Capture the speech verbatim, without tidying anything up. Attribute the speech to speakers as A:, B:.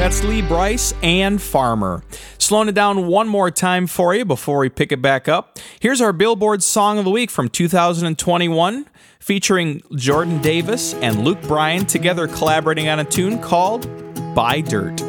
A: That's Lee Brice and Farmer. Slowing it down one more time for you before we pick it back up. Here's our Billboard Song of the Week from two thousand twenty-one, featuring Jordan Davis and Luke Bryan together collaborating on a tune called Buy Dirt.